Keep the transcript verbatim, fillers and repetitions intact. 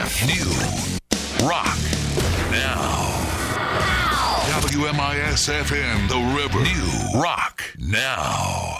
New rock now. W M I S F M, The River. New rock now.